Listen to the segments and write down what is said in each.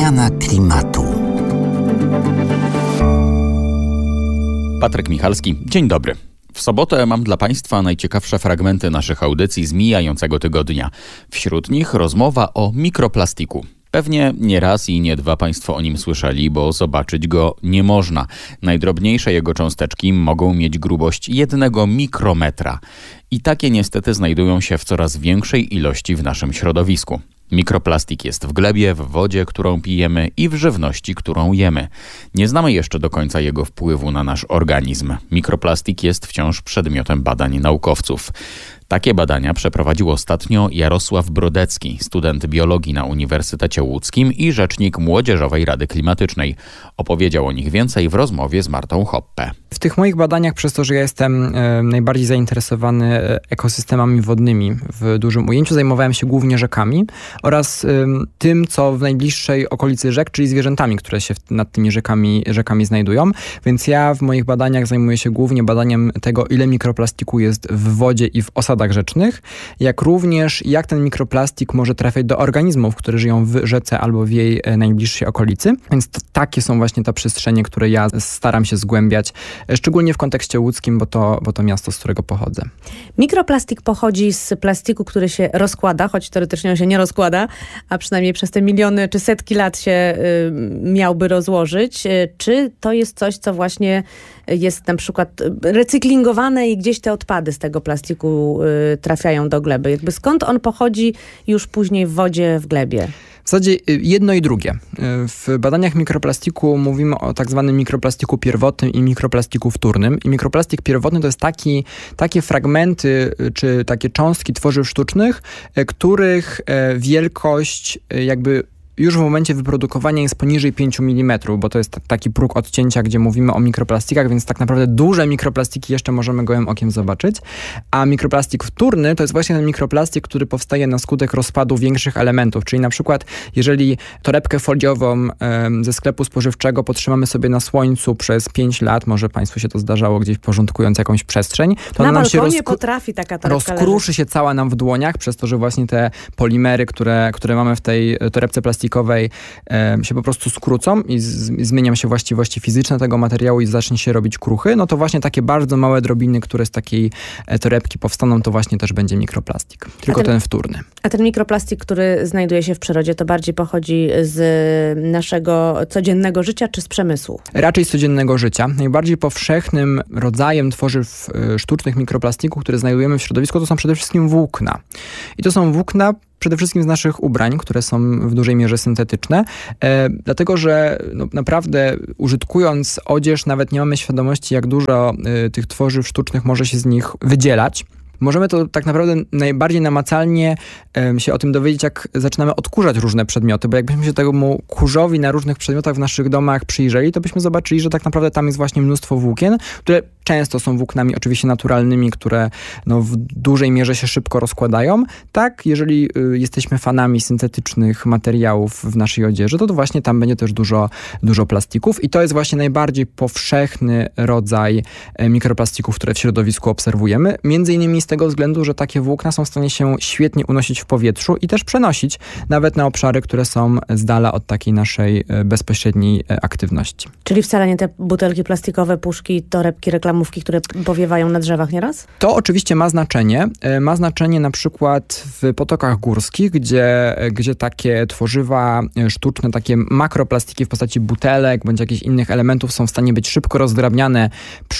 Zmiana klimatu. Patryk Michalski, dzień dobry. W sobotę mam dla Państwa najciekawsze fragmenty naszych audycji z mijającego tygodnia. Wśród nich rozmowa o mikroplastiku. Pewnie nie raz i nie dwa Państwo o nim słyszeli, bo zobaczyć go nie można. Najdrobniejsze jego cząsteczki mogą mieć grubość 1 mikrometra. I takie niestety znajdują się w coraz większej ilości w naszym środowisku. Mikroplastik jest w glebie, w wodzie, którą pijemy i w żywności, którą jemy. Nie znamy jeszcze do końca jego wpływu na nasz organizm. Mikroplastik jest wciąż przedmiotem badań naukowców. Takie badania przeprowadził ostatnio Jarosław Brodecki, student biologii na Uniwersytecie Łódzkim i rzecznik Młodzieżowej Rady Klimatycznej. Opowiedział o nich więcej w rozmowie z Martą Hoppe. W tych moich badaniach, przez to, że ja jestem najbardziej zainteresowany ekosystemami wodnymi w dużym ujęciu, zajmowałem się głównie rzekami oraz tym, co w najbliższej okolicy rzek, czyli zwierzętami, które się nad tymi rzekami znajdują. Więc ja w moich badaniach zajmuję się głównie badaniem tego, ile mikroplastiku jest w wodzie i w osadach rzecznych, jak również jak ten mikroplastik może trafiać do organizmów, które żyją w rzece albo w jej najbliższej okolicy. Więc takie są właśnie te przestrzenie, które ja staram się zgłębiać, szczególnie w kontekście łódzkim, bo to miasto, z którego pochodzę. Mikroplastik pochodzi z plastiku, który się rozkłada, choć teoretycznie on się nie rozkłada, a przynajmniej przez te miliony czy setki lat się miałby rozłożyć. Czy to jest coś, co właśnie jest na przykład recyklingowane i gdzieś te odpady z tego plastiku trafiają do gleby? Jakby skąd on pochodzi już później w wodzie, w glebie? W zasadzie jedno i drugie. W badaniach mikroplastiku mówimy o tak zwanym mikroplastiku pierwotnym i mikroplastiku wtórnym. I mikroplastik pierwotny to jest takie fragmenty czy takie cząstki tworzyw sztucznych, których wielkość jakby już w momencie wyprodukowania jest poniżej 5 mm, bo to jest taki próg odcięcia, gdzie mówimy o mikroplastikach, więc tak naprawdę duże mikroplastiki jeszcze możemy gołym okiem zobaczyć. A mikroplastik wtórny to jest właśnie ten mikroplastik, który powstaje na skutek rozpadu większych elementów. Czyli na przykład, jeżeli torebkę foliową ze sklepu spożywczego potrzymamy sobie na słońcu przez 5 lat, może Państwu się to zdarzało gdzieś porządkując jakąś przestrzeń, to na ona nam się potrafi taka torebka rozkruszy się cała nam w dłoniach, przez to, że właśnie te polimery, które mamy w tej torebce plastikowej, się po prostu skrócą i zmienią się właściwości fizyczne tego materiału i zacznie się robić kruchy, no to właśnie takie bardzo małe drobiny, które z takiej torebki powstaną, to właśnie też będzie mikroplastik. Tylko ten wtórny. A ten mikroplastik, który znajduje się w przyrodzie, to bardziej pochodzi z naszego codziennego życia czy z przemysłu? Raczej z codziennego życia. Najbardziej powszechnym rodzajem tworzyw sztucznych mikroplastiku, które znajdujemy w środowisku, to są przede wszystkim włókna. I to są włókna przede wszystkim z naszych ubrań, które są w dużej mierze syntetyczne, dlatego że naprawdę użytkując odzież nawet nie mamy świadomości, jak dużo tych tworzyw sztucznych może się z nich wydzielać. Możemy to tak naprawdę najbardziej namacalnie się o tym dowiedzieć, jak zaczynamy odkurzać różne przedmioty, bo jakbyśmy się temu kurzowi na różnych przedmiotach w naszych domach przyjrzeli, to byśmy zobaczyli, że tak naprawdę tam jest właśnie mnóstwo włókien, które często są włóknami oczywiście naturalnymi, które w dużej mierze się szybko rozkładają. Tak, jeżeli jesteśmy fanami syntetycznych materiałów w naszej odzieży, to właśnie tam będzie też dużo plastików i to jest właśnie najbardziej powszechny rodzaj mikroplastików, które w środowisku obserwujemy. Między innymi z tego względu, że takie włókna są w stanie się świetnie unosić w powietrzu i też przenosić nawet na obszary, które są z dala od takiej naszej bezpośredniej aktywności. Czyli wcale nie te butelki plastikowe, puszki, torebki, reklamówki, które powiewają na drzewach nieraz? To oczywiście ma znaczenie. Ma znaczenie na przykład w potokach górskich, gdzie takie tworzywa sztuczne, takie makroplastiki w postaci butelek bądź jakichś innych elementów są w stanie być szybko rozdrabniane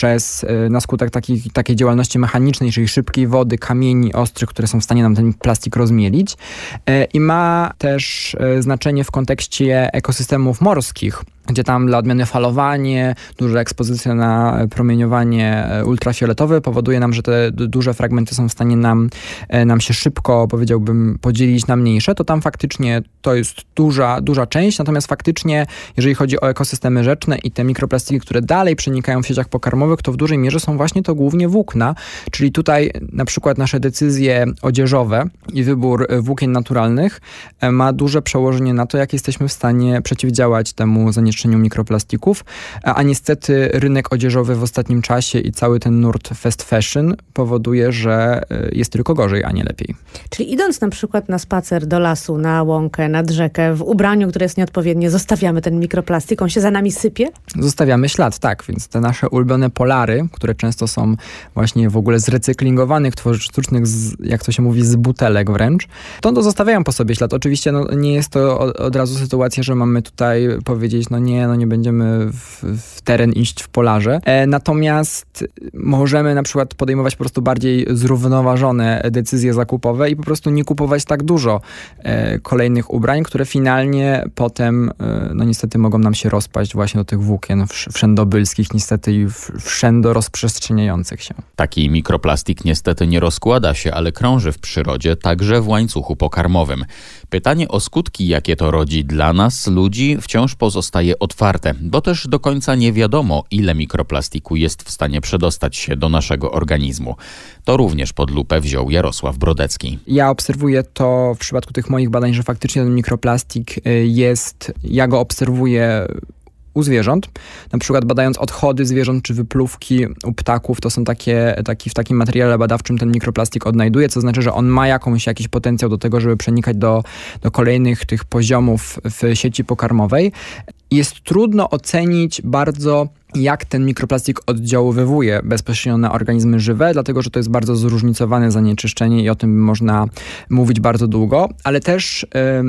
na skutek takiej działalności mechanicznej, czyli szybkiej wody, kamieni ostrych, które są w stanie nam ten plastik rozmielić. I ma też znaczenie w kontekście ekosystemów morskich, gdzie tam dla odmiany falowanie, duża ekspozycja na promieniowanie ultrafioletowe powoduje nam, że te duże fragmenty są w stanie nam się szybko, powiedziałbym, podzielić na mniejsze, to tam faktycznie to jest duża część, natomiast faktycznie, jeżeli chodzi o ekosystemy rzeczne i te mikroplastiki, które dalej przenikają w sieciach pokarmowych, to w dużej mierze są właśnie to głównie włókna, czyli tutaj na przykład nasze decyzje odzieżowe i wybór włókien naturalnych ma duże przełożenie na to, jak jesteśmy w stanie przeciwdziałać temu zanieczyszczeniu rozprzestrzenił mikroplastików, a niestety rynek odzieżowy w ostatnim czasie i cały ten nurt fast fashion powoduje, że jest tylko gorzej, a nie lepiej. Czyli idąc na przykład na spacer do lasu, na łąkę, nad rzekę, w ubraniu, które jest nieodpowiednie, zostawiamy ten mikroplastik, on się za nami sypie? Zostawiamy ślad, tak, więc te nasze ulubione polary, które często są właśnie w ogóle z recyklingowanych tworzyw sztucznych, jak to się mówi, z butelek wręcz, to zostawiają po sobie ślad. Oczywiście nie jest to od razu sytuacja, że mamy tutaj powiedzieć, nie będziemy w teren iść w polarze. Natomiast możemy na przykład podejmować po prostu bardziej zrównoważone decyzje zakupowe i po prostu nie kupować tak dużo kolejnych ubrań, które finalnie potem niestety mogą nam się rozpaść właśnie do tych włókien wszędobylskich, niestety i wszędo rozprzestrzeniających się. Taki mikroplastik niestety nie rozkłada się, ale krąży w przyrodzie, także w łańcuchu pokarmowym. Pytanie o skutki, jakie to rodzi dla nas, ludzi, wciąż pozostaje otwarte, bo też do końca nie wiadomo, ile mikroplastiku jest w stanie przedostać się do naszego organizmu. To również pod lupę wziął Jarosław Brodecki. Ja obserwuję to w przypadku tych moich badań, że faktycznie ten mikroplastik ja go obserwuję u zwierząt, na przykład badając odchody zwierząt czy wypluwki u ptaków, to są w takim materiale badawczym ten mikroplastik odnajduje, co znaczy, że on ma jakiś potencjał do tego, żeby przenikać do kolejnych tych poziomów w sieci pokarmowej. Jest trudno ocenić bardzo, jak ten mikroplastik oddziaływuje bezpośrednio na organizmy żywe, dlatego że to jest bardzo zróżnicowane zanieczyszczenie i o tym można mówić bardzo długo, ale też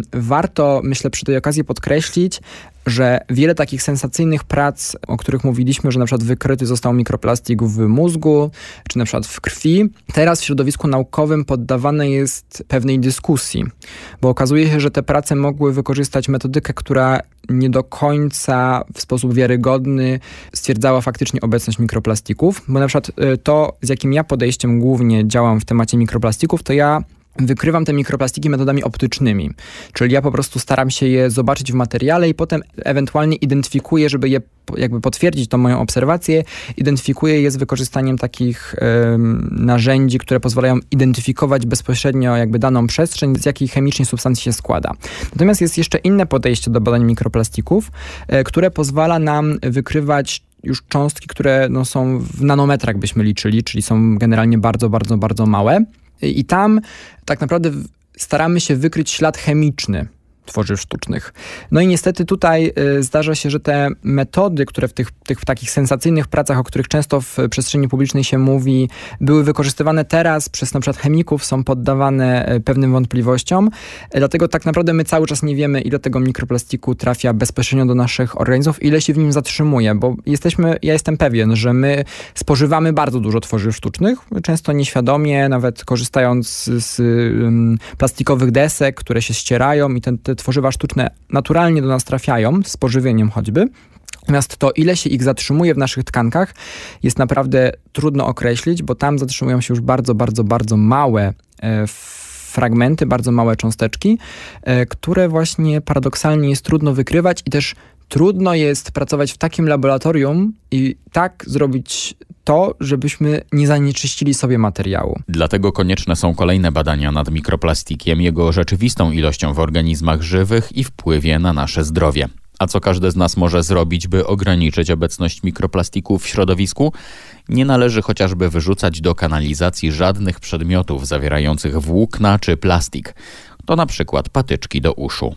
warto, myślę, przy tej okazji podkreślić, że wiele takich sensacyjnych prac, o których mówiliśmy, że na przykład wykryty został mikroplastik w mózgu, czy na przykład w krwi, teraz w środowisku naukowym poddawane jest pewnej dyskusji, bo okazuje się, że te prace mogły wykorzystać metodykę, która nie do końca w sposób wiarygodny stwierdzała faktycznie obecność mikroplastików, bo na przykład to, z jakim ja podejściem głównie działam w temacie mikroplastików, to ja wykrywam te mikroplastiki metodami optycznymi, czyli ja po prostu staram się je zobaczyć w materiale i potem ewentualnie identyfikuję, żeby je jakby potwierdzić tą moją obserwację, identyfikuję je z wykorzystaniem takich narzędzi, które pozwalają identyfikować bezpośrednio jakby daną przestrzeń, z jakiej chemicznie substancji się składa. Natomiast jest jeszcze inne podejście do badań mikroplastików, które pozwala nam wykrywać już cząstki, które są w nanometrach byśmy liczyli, czyli są generalnie bardzo, bardzo, bardzo małe. I tam tak naprawdę staramy się wykryć ślad chemiczny tworzyw sztucznych. No i niestety tutaj zdarza się, że te metody, które w takich sensacyjnych pracach, o których często w przestrzeni publicznej się mówi, były wykorzystywane teraz przez na przykład chemików, są poddawane pewnym wątpliwościom. Dlatego tak naprawdę my cały czas nie wiemy, ile tego mikroplastiku trafia bezpośrednio do naszych organizmów, ile się w nim zatrzymuje, bo ja jestem pewien, że my spożywamy bardzo dużo tworzyw sztucznych, często nieświadomie, nawet korzystając z plastikowych desek, które się ścierają i te tworzywa sztuczne naturalnie do nas trafiają, z pożywieniem choćby. Natomiast to, ile się ich zatrzymuje w naszych tkankach, jest naprawdę trudno określić, bo tam zatrzymują się już bardzo, bardzo, bardzo małe fragmenty, bardzo małe cząsteczki, które właśnie paradoksalnie jest trudno wykrywać i też trudno jest pracować w takim laboratorium i tak zrobić to, żebyśmy nie zanieczyścili sobie materiału. Dlatego konieczne są kolejne badania nad mikroplastikiem, jego rzeczywistą ilością w organizmach żywych i wpływie na nasze zdrowie. A co każdy z nas może zrobić, by ograniczyć obecność mikroplastiku w środowisku? Nie należy chociażby wyrzucać do kanalizacji żadnych przedmiotów zawierających włókna czy plastik. To na przykład patyczki do uszu.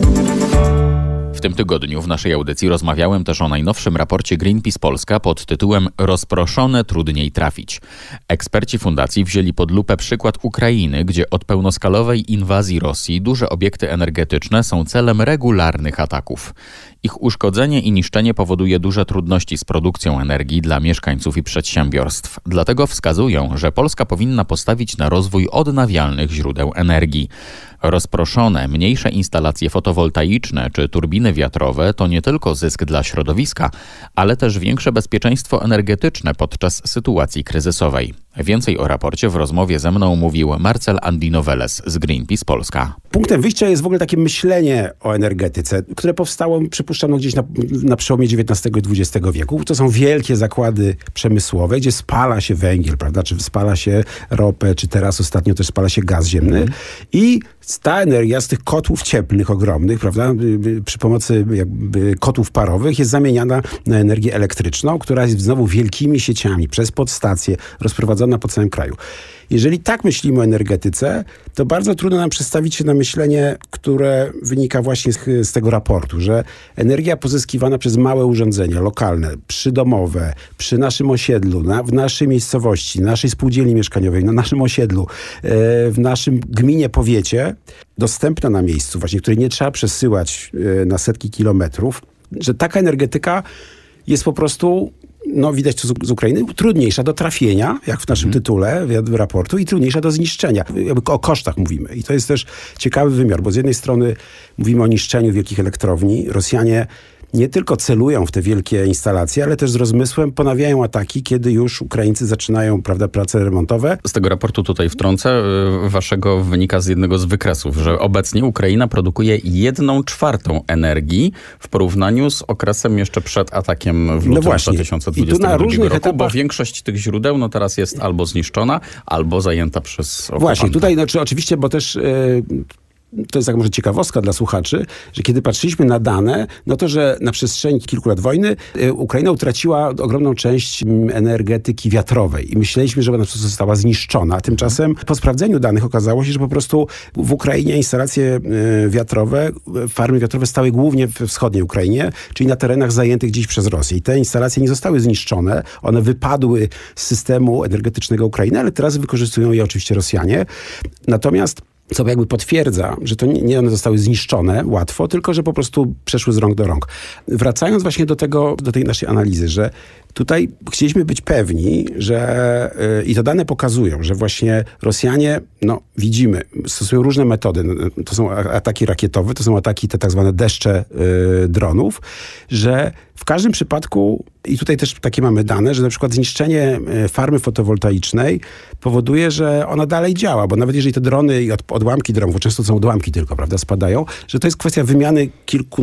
W tym tygodniu w naszej audycji rozmawiałem też o najnowszym raporcie Greenpeace Polska pod tytułem „Rozproszone trudniej trafić”. Eksperci fundacji wzięli pod lupę przykład Ukrainy, gdzie od pełnoskalowej inwazji Rosji duże obiekty energetyczne są celem regularnych ataków. Ich uszkodzenie i niszczenie powoduje duże trudności z produkcją energii dla mieszkańców i przedsiębiorstw. Dlatego wskazują, że Polska powinna postawić na rozwój odnawialnych źródeł energii. Rozproszone, mniejsze instalacje fotowoltaiczne czy turbiny wiatrowe to nie tylko zysk dla środowiska, ale też większe bezpieczeństwo energetyczne podczas sytuacji kryzysowej. Więcej o raporcie w rozmowie ze mną mówił Marcel Andino-Veles z Greenpeace Polska. Punktem wyjścia jest w ogóle takie myślenie o energetyce, które powstało, przypuszczam, gdzieś na przełomie XIX i XX wieku. To są wielkie zakłady przemysłowe, gdzie spala się węgiel, prawda? Czy spala się ropę, czy teraz ostatnio też spala się gaz ziemny. I ta energia z tych kotłów cieplnych ogromnych, prawda? Przy pomocy jakby kotłów parowych jest zamieniana na energię elektryczną, która jest znowu wielkimi sieciami przez podstacje rozprowadzona po całym kraju. Jeżeli tak myślimy o energetyce, to bardzo trudno nam przestawić się na myślenie, które wynika właśnie z tego raportu, że energia pozyskiwana przez małe urządzenia lokalne, przydomowe, przy naszym osiedlu, w naszej miejscowości, naszej spółdzielni mieszkaniowej, na naszym osiedlu, w naszym gminie, powiecie, dostępna na miejscu, właśnie której nie trzeba przesyłać na setki kilometrów, że taka energetyka jest po prostu, widać to z Ukrainy, trudniejsza do trafienia, jak w naszym tytule raportu, i trudniejsza do zniszczenia. O kosztach mówimy. I to jest też ciekawy wymiar, bo z jednej strony mówimy o niszczeniu wielkich elektrowni. Rosjanie nie tylko celują w te wielkie instalacje, ale też z rozmysłem ponawiają ataki, kiedy już Ukraińcy zaczynają, prawda, prace remontowe. Z tego raportu tutaj wtrącę, waszego wynika z jednego z wykresów, że obecnie Ukraina produkuje 1/4 energii w porównaniu z okresem jeszcze przed atakiem w lutym 2022 roku, bo większość tych źródeł teraz jest albo zniszczona, albo zajęta przez okupanta. Właśnie, tutaj oczywiście, bo też... To jest tak może ciekawostka dla słuchaczy, że kiedy patrzyliśmy na dane, to że na przestrzeni kilku lat wojny Ukraina utraciła ogromną część energetyki wiatrowej i myśleliśmy, że ona po prostu została zniszczona. Tymczasem po sprawdzeniu danych okazało się, że po prostu w Ukrainie instalacje wiatrowe, farmy wiatrowe stały głównie we wschodniej Ukrainie, czyli na terenach zajętych dziś przez Rosję. I te instalacje nie zostały zniszczone, one wypadły z systemu energetycznego Ukrainy, ale teraz wykorzystują je oczywiście Rosjanie. Natomiast co jakby potwierdza, że to nie one zostały zniszczone łatwo, tylko że po prostu przeszły z rąk do rąk. Wracając właśnie do tej naszej analizy, że tutaj chcieliśmy być pewni, że i to dane pokazują, że właśnie Rosjanie, widzimy, stosują różne metody. To są ataki rakietowe, to są ataki te tak zwane deszcze dronów, że w każdym przypadku, i tutaj też takie mamy dane, że na przykład zniszczenie farmy fotowoltaicznej powoduje, że ona dalej działa, bo nawet jeżeli te drony i odłamki dronów, bo często to są odłamki tylko, prawda, spadają, że to jest kwestia wymiany kilku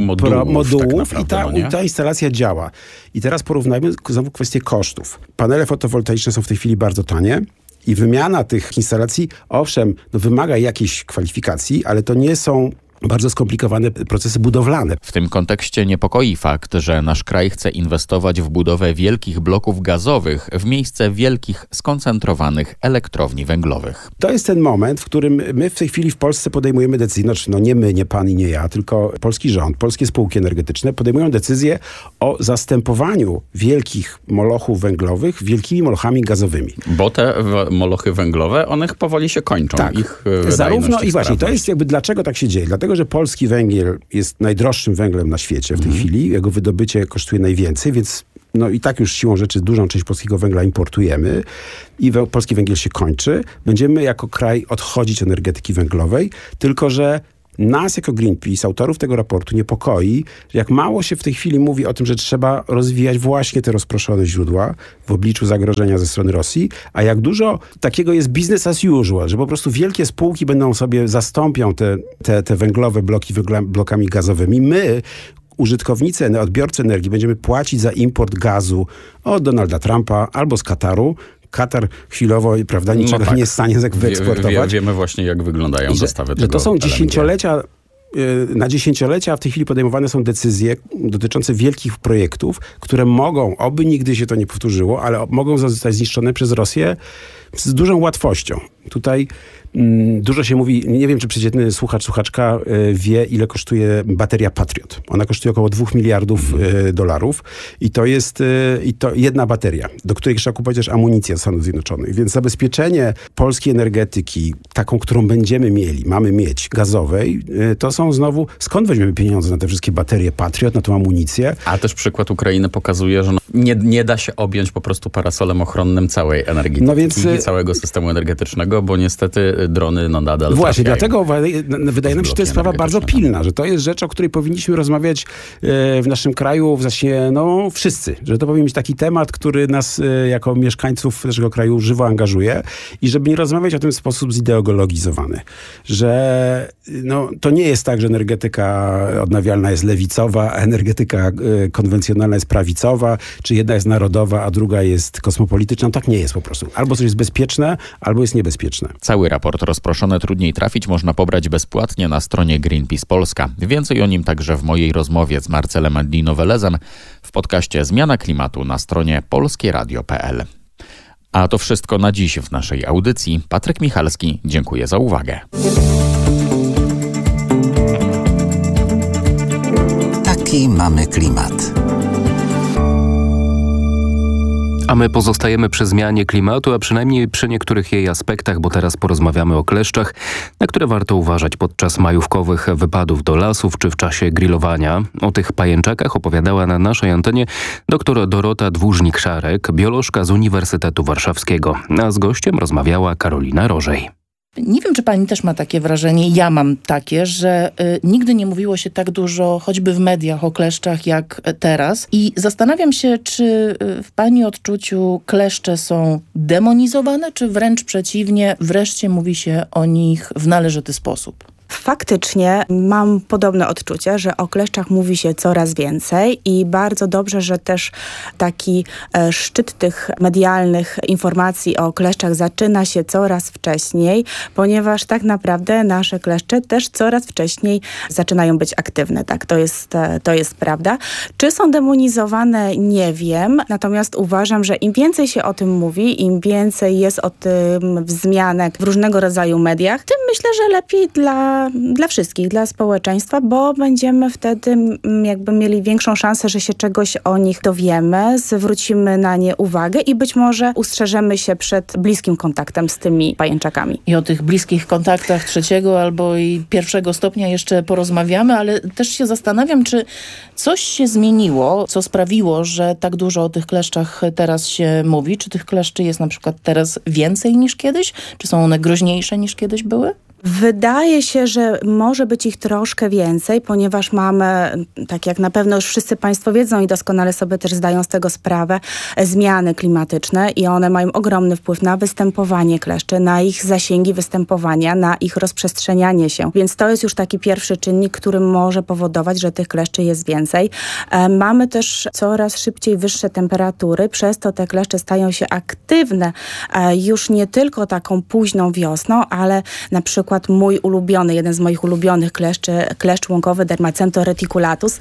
modułów tak naprawdę, i ta instalacja działa. I teraz porównajmy znowu kwestię kosztów. Panele fotowoltaiczne są w tej chwili bardzo tanie i wymiana tych instalacji, owszem, wymaga jakiejś kwalifikacji, ale to nie są bardzo skomplikowane procesy budowlane. W tym kontekście niepokoi fakt, że nasz kraj chce inwestować w budowę wielkich bloków gazowych w miejsce wielkich, skoncentrowanych elektrowni węglowych. To jest ten moment, w którym my w tej chwili w Polsce podejmujemy decyzję, nie my, nie pan i nie ja, tylko polski rząd, polskie spółki energetyczne podejmują decyzję o zastępowaniu wielkich molochów węglowych wielkimi molochami gazowymi. Bo te molochy węglowe, one powoli się kończą. Tak, zarówno i właśnie, to jest jakby dlaczego tak się dzieje. Dlatego, że polski węgiel jest najdroższym węglem na świecie w tej chwili. Jego wydobycie kosztuje najwięcej, więc i tak już siłą rzeczy dużą część polskiego węgla importujemy i polski węgiel się kończy. Będziemy jako kraj odchodzić od energetyki węglowej, tylko że nas jako Greenpeace, autorów tego raportu, niepokoi, jak mało się w tej chwili mówi o tym, że trzeba rozwijać właśnie te rozproszone źródła w obliczu zagrożenia ze strony Rosji, a jak dużo takiego jest business as usual, że po prostu wielkie spółki zastąpią te węglowe bloki blokami gazowymi. My, użytkownicy, odbiorcy energii, będziemy płacić za import gazu od Donalda Trumpa albo z Kataru. Katar chwilowo, prawda, niczego nie jest w stanie wyeksportować. Wiemy właśnie, jak wyglądają dostawy tego. Że to są dziesięciolecia, na dziesięciolecia w tej chwili podejmowane są decyzje dotyczące wielkich projektów, które mogą, oby nigdy się to nie powtórzyło, ale mogą zostać zniszczone przez Rosję z dużą łatwością. Tutaj dużo się mówi, nie wiem, czy przeciętny słuchaczka wie, ile kosztuje bateria Patriot. Ona kosztuje około $2 miliardów i to jest jedna bateria, do której trzeba kupować też amunicję z Stanów Zjednoczonych. Więc zabezpieczenie polskiej energetyki, taką, którą mamy mieć, gazowej, to są znowu, skąd weźmiemy pieniądze na te wszystkie baterie Patriot, na tą amunicję? A też przykład Ukrainy pokazuje, że nie da się objąć po prostu parasolem ochronnym całej energii i całego systemu energetycznego. Dlaczego? Bo niestety drony nadal Właśnie, trafiają. dlatego wydaje nam się, że to jest sprawa bardzo pilna, że to jest rzecz, o której powinniśmy rozmawiać w naszym kraju właśnie, wszyscy. Że to powinien być taki temat, który nas jako mieszkańców naszego kraju żywo angażuje i żeby nie rozmawiać o tym w sposób zideologizowany. Że to nie jest tak, że energetyka odnawialna jest lewicowa, a energetyka konwencjonalna jest prawicowa, czy jedna jest narodowa, a druga jest kosmopolityczna. Tak nie jest po prostu. Albo coś jest bezpieczne, albo jest niebezpieczne. Cały raport Rozproszone trudniej trafić można pobrać bezpłatnie na stronie Greenpeace Polska. Więcej o nim także w mojej rozmowie z Marcelem Dino-Velezem w podcaście Zmiana Klimatu na stronie polskieradio.pl. A to wszystko na dziś w naszej audycji. Patryk Michalski, dziękuję za uwagę. Taki mamy klimat. A my pozostajemy przy zmianie klimatu, a przynajmniej przy niektórych jej aspektach, bo teraz porozmawiamy o kleszczach, na które warto uważać podczas majówkowych wypadów do lasów czy w czasie grillowania. O tych pajęczakach opowiadała na naszej antenie dr Dorota Dłużnik-Szarek, biolożka z Uniwersytetu Warszawskiego. A z gościem rozmawiała Karolina Rożej. Nie wiem, czy pani też ma takie wrażenie, ja mam takie, że nigdy nie mówiło się tak dużo, choćby w mediach, o kleszczach jak teraz. I zastanawiam się, czy w pani odczuciu kleszcze są demonizowane, czy wręcz przeciwnie, wreszcie mówi się o nich w należyty sposób. Faktycznie mam podobne odczucie, że o kleszczach mówi się coraz więcej i bardzo dobrze, że też taki szczyt tych medialnych informacji o kleszczach zaczyna się coraz wcześniej, ponieważ tak naprawdę nasze kleszcze też coraz wcześniej zaczynają być aktywne. Tak, to jest prawda. Czy są demonizowane? Nie wiem. Natomiast uważam, że im więcej się o tym mówi, im więcej jest o tym wzmianek w różnego rodzaju mediach, tym myślę, że lepiej dla wszystkich, dla społeczeństwa, bo będziemy wtedy jakby mieli większą szansę, że się czegoś o nich dowiemy, zwrócimy na nie uwagę i być może ustrzeżemy się przed bliskim kontaktem z tymi pajęczakami. I o tych bliskich kontaktach 3. albo i 1. stopnia jeszcze porozmawiamy, ale też się zastanawiam, czy coś się zmieniło, co sprawiło, że tak dużo o tych kleszczach teraz się mówi. Czy tych kleszczy jest na przykład teraz więcej niż kiedyś? Czy są one groźniejsze niż kiedyś były? Wydaje się, że może być ich troszkę więcej, ponieważ mamy, tak jak na pewno już wszyscy państwo wiedzą i doskonale sobie też zdają z tego sprawę, zmiany klimatyczne i one mają ogromny wpływ na występowanie kleszczy, na ich zasięgi występowania, na ich rozprzestrzenianie się. Więc to jest już taki pierwszy czynnik, który może powodować, że tych kleszczy jest więcej. Mamy też coraz szybciej wyższe temperatury, przez to te kleszcze stają się aktywne już nie tylko taką późną wiosną, ale na przykład jeden z moich ulubionych kleszczy, kleszcz łąkowy Dermacento reticulatus,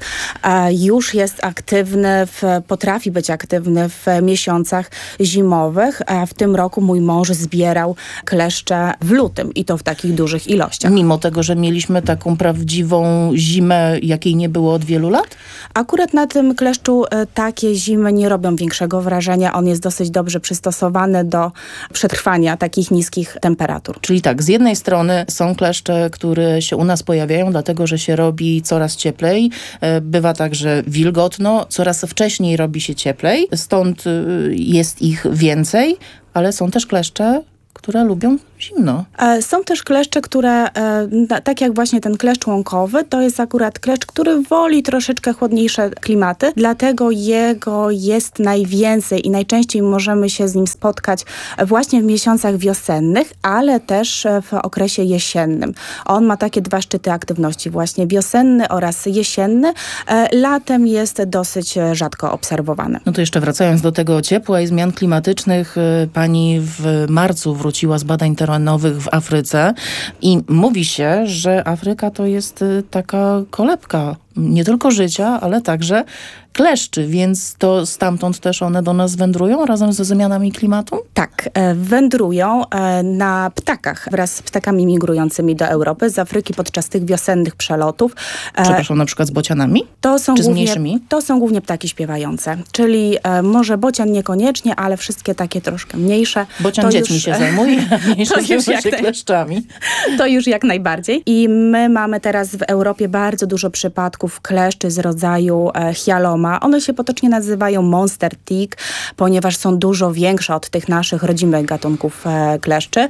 już jest aktywny, potrafi być aktywny w miesiącach zimowych. W tym roku mój mąż zbierał kleszcze w lutym i to w takich dużych ilościach. Mimo tego, że mieliśmy taką prawdziwą zimę, jakiej nie było od wielu lat? Akurat na tym kleszczu takie zimy nie robią większego wrażenia. On jest dosyć dobrze przystosowany do przetrwania takich niskich temperatur. Czyli tak, z jednej strony są kleszcze, które się u nas pojawiają, dlatego że się robi coraz cieplej. Bywa tak, że wilgotno, coraz wcześniej robi się cieplej, stąd jest ich więcej, ale są też kleszcze, które lubią zimno. Są też kleszcze, które, tak jak właśnie ten kleszcz łąkowy, to jest akurat kleszcz, który woli troszeczkę chłodniejsze klimaty, dlatego jego jest najwięcej i najczęściej możemy się z nim spotkać właśnie w miesiącach wiosennych, ale też w okresie jesiennym. On ma takie 2 szczyty aktywności, właśnie wiosenny oraz jesienny. Latem jest dosyć rzadko obserwowany. No to jeszcze wracając do tego ciepła i zmian klimatycznych, pani w marcu wróciła z badań terenowych w Afryce i mówi się, że Afryka to jest taka kolebka nie tylko życia, ale także kleszczy, więc to stamtąd też one do nas wędrują razem ze zmianami klimatu? Tak, wędrują na ptakach wraz z ptakami migrującymi do Europy z Afryki podczas tych wiosennych przelotów. Przepraszam, na przykład z bocianami? Czy z mniejszymi? To są głównie ptaki śpiewające, czyli może bocian niekoniecznie, ale wszystkie takie troszkę mniejsze. Bocian to dziećmi się zajmuje, a mniejsze się kleszczami. To już jak najbardziej. I my mamy teraz w Europie bardzo dużo przypadków gatunków kleszczy z rodzaju Hyaloma. One się potocznie nazywają monster tick, ponieważ są dużo większe od tych naszych rodzimych gatunków kleszczy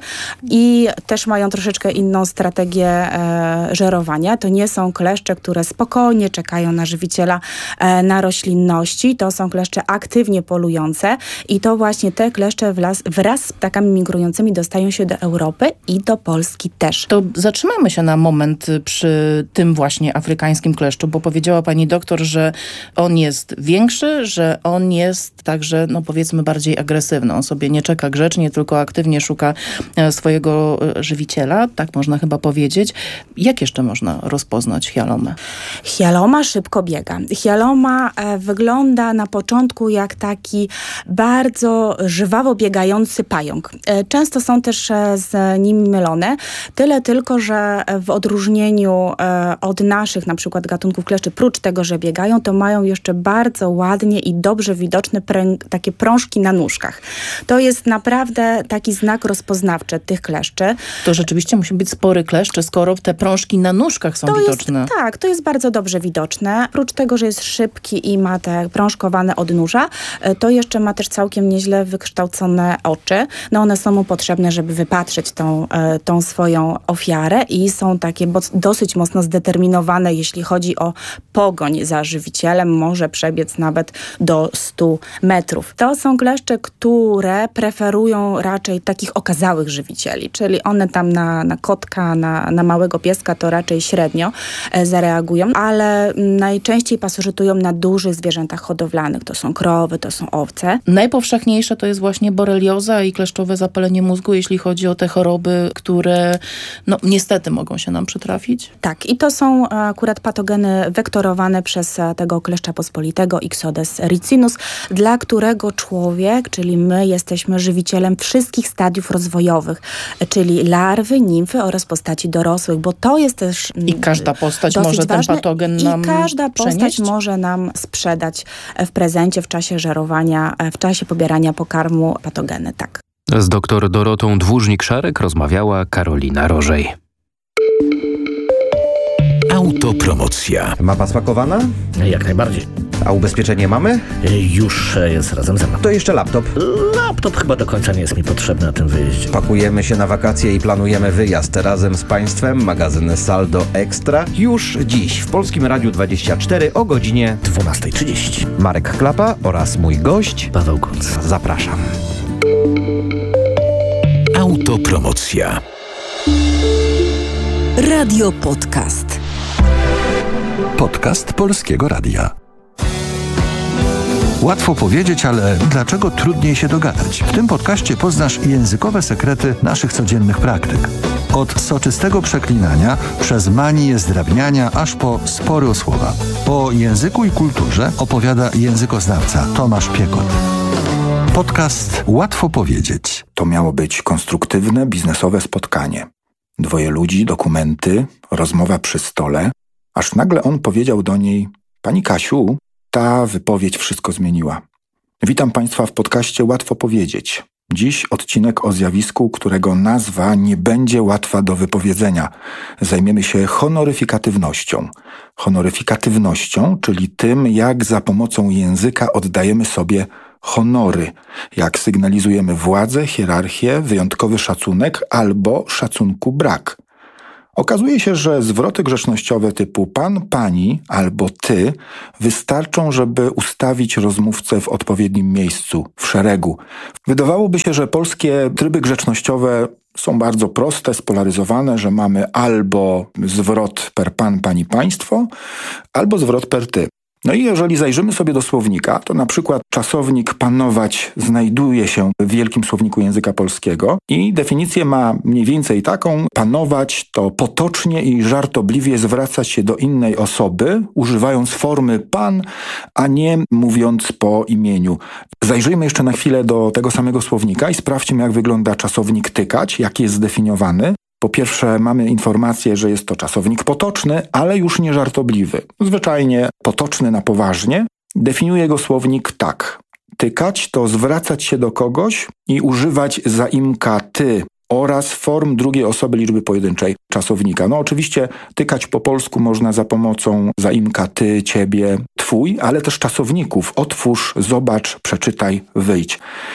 i też mają troszeczkę inną strategię żerowania. To nie są kleszcze, które spokojnie czekają na żywiciela na roślinności. To są kleszcze aktywnie polujące i to właśnie te kleszcze wraz z ptakami migrującymi dostają się do Europy i do Polski też. To zatrzymajmy się na moment przy tym właśnie afrykańskim kleszczu, bo powiedziała pani doktor, że on jest większy, że on jest także, no powiedzmy, bardziej agresywny. On sobie nie czeka grzecznie, tylko aktywnie szuka swojego żywiciela, tak można chyba powiedzieć. Jak jeszcze można rozpoznać Hyalomę? Hyaloma szybko biega. Hyaloma wygląda na początku jak taki bardzo żwawo biegający pająk. Często są też z nim mylone. Tyle tylko, że w odróżnieniu od naszych na przykład gatunków kleszczy, prócz tego, że biegają, to mają jeszcze bardzo ładnie i dobrze widoczne takie prążki na nóżkach. To jest naprawdę taki znak rozpoznawczy tych kleszczy. To rzeczywiście musi być spory kleszcz, skoro te prążki na nóżkach są widoczne. Tak, to jest bardzo dobrze widoczne. Prócz tego, że jest szybki i ma te prążkowane odnóża, to jeszcze ma też całkiem nieźle wykształcone oczy. No one są mu potrzebne, żeby wypatrzeć tą swoją ofiarę i są takie dosyć mocno zdeterminowane, jeśli chodzi o pogoń za żywicielem. Może przebiec nawet do 100 metrów. To są kleszcze, które preferują raczej takich okazałych żywicieli, czyli one tam na kotka, na małego pieska to raczej średnio zareagują, ale najczęściej pasożytują na dużych zwierzętach hodowlanych. To są krowy, to są owce. Najpowszechniejsze to jest właśnie borelioza i kleszczowe zapalenie mózgu, jeśli chodzi o te choroby, które no niestety mogą się nam przytrafić. Tak, i to są akurat patogeny wektorowane przez tego kleszcza pospolitego Ixodes ricinus, dla którego człowiek, czyli my, jesteśmy żywicielem wszystkich stadiów rozwojowych, czyli larwy, nimfy oraz postaci dorosłych, bo to jest też i każda postać może ważne. Ten patogen nam I każda postać przenieść? może nam sprzedać w prezencie, w czasie żerowania, w czasie pobierania pokarmu patogeny, tak. Z dr Dorotą Dłużnik-Szarek rozmawiała Karolina Rożej. Autopromocja. Mapa spakowana? Jak najbardziej. A ubezpieczenie mamy? Już jest razem ze mną. To jeszcze laptop? Laptop chyba do końca nie jest mi potrzebny na tym wyjeździe. Pakujemy się na wakacje i planujemy wyjazd razem z Państwem. Magazyn Saldo Ekstra. Już dziś w Polskim Radiu 24 o godzinie 12:30. Marek Klapa oraz mój gość Paweł Kunc. Zapraszam. Autopromocja. Radio Podcast. Podcast Polskiego Radia. Łatwo powiedzieć, ale dlaczego trudniej się dogadać? W tym podcaście poznasz językowe sekrety naszych codziennych praktyk. Od soczystego przeklinania, przez manię zdrabniania, aż po spory o słowa. O języku i kulturze opowiada językoznawca Tomasz Piekot. Podcast Łatwo powiedzieć. To miało być konstruktywne, biznesowe spotkanie. Dwoje ludzi, dokumenty, rozmowa przy stole, aż nagle on powiedział do niej: Pani Kasiu, ta wypowiedź wszystko zmieniła. Witam Państwa w podcaście Łatwo powiedzieć. Dziś odcinek o zjawisku, którego nazwa nie będzie łatwa do wypowiedzenia. Zajmiemy się honoryfikatywnością. Honoryfikatywnością, czyli tym, jak za pomocą języka oddajemy sobie honory, jak sygnalizujemy władzę, hierarchię, wyjątkowy szacunek albo szacunku brak. Okazuje się, że zwroty grzecznościowe typu pan, pani albo ty wystarczą, żeby ustawić rozmówcę w odpowiednim miejscu, w szeregu. Wydawałoby się, że polskie tryby grzecznościowe są bardzo proste, spolaryzowane, że mamy albo zwrot per pan, pani, państwo, albo zwrot per ty. No i jeżeli zajrzymy sobie do słownika, to na przykład czasownik panować znajduje się w Wielkim Słowniku Języka Polskiego i definicję ma mniej więcej taką: panować to potocznie i żartobliwie zwracać się do innej osoby, używając formy pan, a nie mówiąc po imieniu. Zajrzyjmy jeszcze na chwilę do tego samego słownika i sprawdźmy, jak wygląda czasownik tykać, jak jest zdefiniowany. Po pierwsze, mamy informację, że jest to czasownik potoczny, ale już nie żartobliwy. Zwyczajnie potoczny na poważnie. Definiuje go słownik tak. Tykać to zwracać się do kogoś i używać zaimka ty oraz form drugiej osoby liczby pojedynczej czasownika. No oczywiście tykać po polsku można za pomocą zaimka ty, ciebie, twój, ale też czasowników. Otwórz, zobacz, przeczytaj, wyjdź.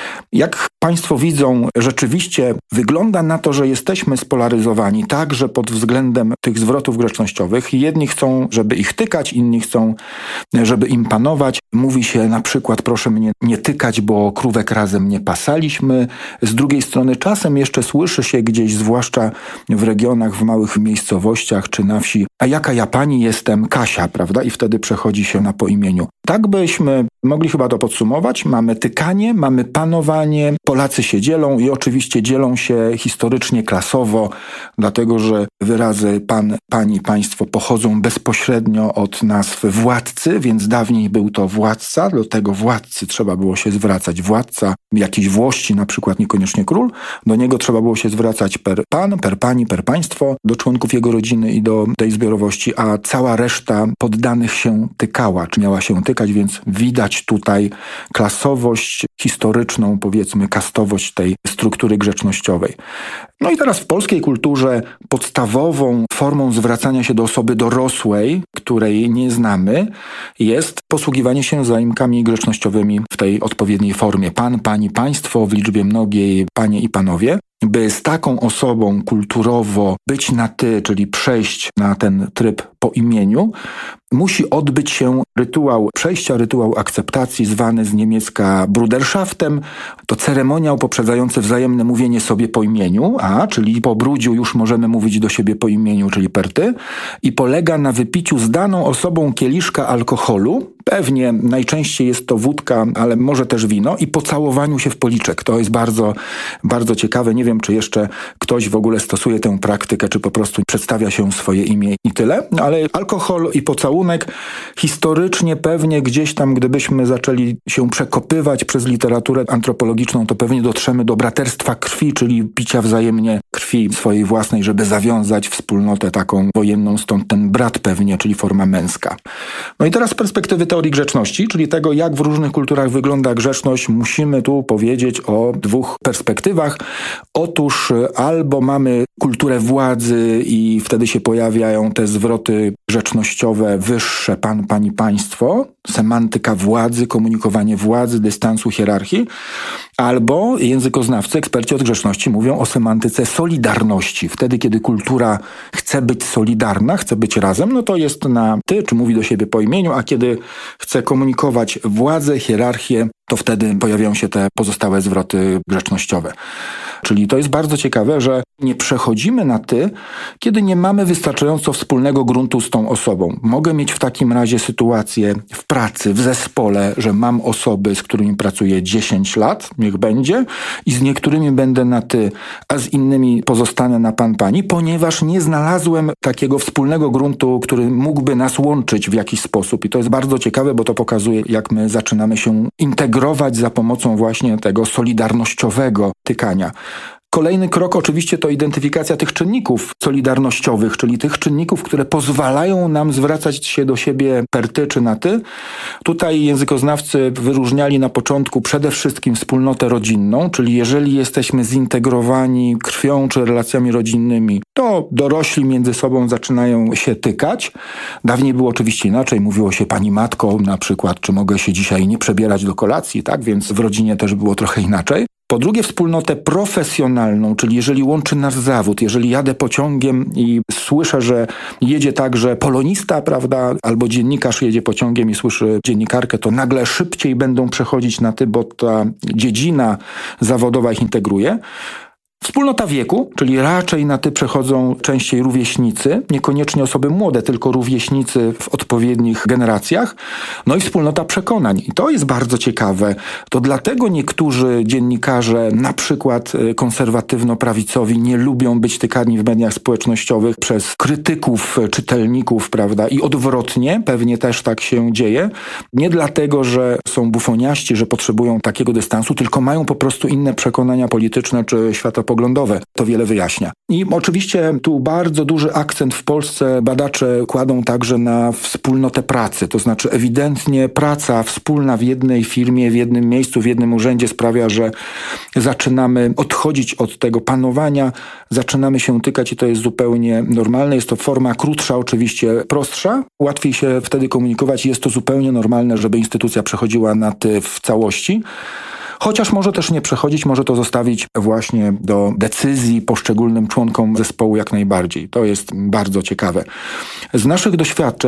Jak Państwo widzą, rzeczywiście wygląda na to, że jesteśmy spolaryzowani także pod względem tych zwrotów grzecznościowych. Jedni chcą, żeby ich tykać, inni chcą, żeby im panować. Mówi się na przykład, proszę mnie nie tykać, bo krówek razem nie pasaliśmy. Z drugiej strony czasem jeszcze słyszy się gdzieś, zwłaszcza w regionach, w małych miejscowościach czy na wsi, a jaka ja pani jestem, Kasia, prawda? I wtedy przechodzi się na po imieniu. Tak byśmy mogli chyba to podsumować. Mamy tykanie, mamy panowanie. Polacy się dzielą i oczywiście dzielą się historycznie, klasowo, dlatego że wyrazy pan, pani, państwo pochodzą bezpośrednio od nazw władcy, więc dawniej był to władca. Do tego władcy trzeba było się zwracać. Władca jakiejś włości, na przykład niekoniecznie król. Do niego trzeba było się zwracać per pan, per pani, per państwo, do członków jego rodziny i do tej zbiorowości, a cała reszta poddanych się tykała, czy miała się tykać, więc widać tutaj klasowość historyczną, powiedzmy kastowość tej struktury grzecznościowej. No i teraz w polskiej kulturze podstawową formą zwracania się do osoby dorosłej, której nie znamy, jest posługiwanie się zaimkami grzecznościowymi w tej odpowiedniej formie. Pan, pani, państwo w liczbie mnogiej, panie i panowie. By z taką osobą kulturowo być na ty, czyli przejść na ten tryb po imieniu, musi odbyć się rytuał przejścia, rytuał akceptacji, zwany z niemiecka Bruderschaftem. To ceremoniał poprzedzający wzajemne mówienie sobie po imieniu, czyli po brudziu już możemy mówić do siebie po imieniu, czyli per ty, i polega na wypiciu z daną osobą kieliszka alkoholu, pewnie najczęściej jest to wódka, ale może też wino, i pocałowaniu się w policzek. To jest bardzo, bardzo ciekawe. Nie wiem, czy jeszcze ktoś w ogóle stosuje tę praktykę, czy po prostu przedstawia się swoje imię i tyle, ale alkohol i pocałunek historycznie pewnie gdzieś tam, gdybyśmy zaczęli się przekopywać przez literaturę antropologiczną, to pewnie dotrzemy do braterstwa krwi, czyli picia wzajemnie krwi swojej własnej, żeby zawiązać wspólnotę taką wojenną, stąd ten brat pewnie, czyli forma męska. No i teraz z perspektywy teorii grzeczności, czyli tego, jak w różnych kulturach wygląda grzeczność, musimy tu powiedzieć o dwóch perspektywach. Otóż albo mamy kulturę władzy i wtedy się pojawiają te zwroty grzecznościowe wyższe, pan, pani, państwo, semantyka władzy, komunikowanie władzy, dystansu, hierarchii, albo językoznawcy, eksperci od grzeczności mówią o semantyce solidarności. Wtedy, kiedy kultura chce być solidarna, chce być razem, no to jest na ty, czy mówi do siebie po imieniu, a kiedy chce komunikować władzę, hierarchię, to wtedy pojawiają się te pozostałe zwroty grzecznościowe. Czyli to jest bardzo ciekawe, że nie przechodzimy na ty, kiedy nie mamy wystarczająco wspólnego gruntu z tą osobą. Mogę mieć w takim razie sytuację w pracy, w zespole, że mam osoby, z którymi pracuję 10 lat, niech będzie, i z niektórymi będę na ty, a z innymi pozostanę na pan, pani, ponieważ nie znalazłem takiego wspólnego gruntu, który mógłby nas łączyć w jakiś sposób. I to jest bardzo ciekawe, bo to pokazuje, jak my zaczynamy się integrować za pomocą właśnie tego solidarnościowego tykania. Kolejny krok oczywiście to identyfikacja tych czynników solidarnościowych, czyli tych czynników, które pozwalają nam zwracać się do siebie per ty czy na ty. Tutaj językoznawcy wyróżniali na początku przede wszystkim wspólnotę rodzinną, czyli jeżeli jesteśmy zintegrowani krwią czy relacjami rodzinnymi, to dorośli między sobą zaczynają się tykać. Dawniej było oczywiście inaczej, mówiło się pani matko na przykład, czy mogę się dzisiaj nie przebierać do kolacji, tak? Więc w rodzinie też było trochę inaczej. Po drugie wspólnotę profesjonalną, czyli jeżeli łączy nas zawód, jeżeli jadę pociągiem i słyszę, że jedzie także polonista, prawda, albo dziennikarz jedzie pociągiem i słyszy dziennikarkę, to nagle szybciej będą przechodzić na ty, bo ta dziedzina zawodowa ich integruje. Wspólnota wieku, czyli raczej na ty przechodzą częściej rówieśnicy, niekoniecznie osoby młode, tylko rówieśnicy w odpowiednich generacjach. No i wspólnota przekonań. I to jest bardzo ciekawe. To dlatego niektórzy dziennikarze, na przykład konserwatywno-prawicowi, nie lubią być tykani w mediach społecznościowych przez krytyków, czytelników, prawda? I odwrotnie, pewnie też tak się dzieje. Nie dlatego, że są bufoniaści, że potrzebują takiego dystansu, tylko mają po prostu inne przekonania polityczne czy światopoglądowe, światopoglądowe. To wiele wyjaśnia. I oczywiście tu bardzo duży akcent w Polsce badacze kładą także na wspólnotę pracy. To znaczy ewidentnie praca wspólna w jednej firmie, w jednym miejscu, w jednym urzędzie sprawia, że zaczynamy odchodzić od tego panowania, zaczynamy się tykać i to jest zupełnie normalne. Jest to forma krótsza, oczywiście prostsza. Łatwiej się wtedy komunikować. Jest to zupełnie normalne, żeby instytucja przechodziła na ty w całości. Chociaż może też nie przechodzić, może to zostawić właśnie do decyzji poszczególnym członkom zespołu jak najbardziej. To jest bardzo ciekawe. Z naszych